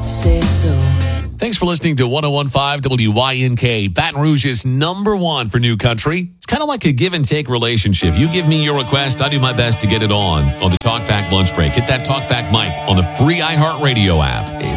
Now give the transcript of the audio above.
say so. Thanks for listening to 101.5 WYNK, Baton Rouge's number one for new country. It's kind of like a give and take relationship. You give me your request, I do my best to get it on the Talkback Lunch Break. Hit that Talkback mic on the free iHeartRadio app.